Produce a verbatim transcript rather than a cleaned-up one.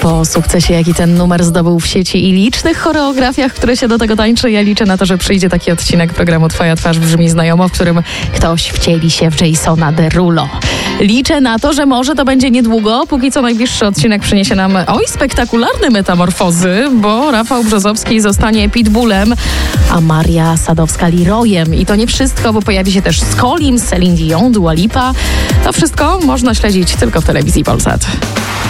Po sukcesie, jaki ten numer zdobył w sieci i licznych choreografiach, które się do tego tańczy, ja liczę na to, że przyjdzie taki odcinek programu Twoja twarz brzmi znajomo, w którym ktoś wcieli się w Jasona Derulo. Liczę na to, że może to będzie niedługo. Póki co najbliższy odcinek przyniesie nam oj spektakularne metamorfozy, bo Rafał Brzozowski zostanie Pitbullem, a Maria Sadowska-Leroyem. I to nie wszystko, bo pojawi się też Skolim, Celine Dion, Dua Lipa. To wszystko można śledzić tylko w telewizji Polsat.